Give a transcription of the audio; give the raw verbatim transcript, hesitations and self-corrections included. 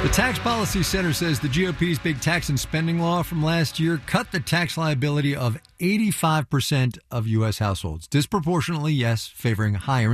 The Tax Policy Center says the G O P's big tax and spending law from last year cut the tax liability of eighty-five percent of U S households. Disproportionately, yes, favoring higher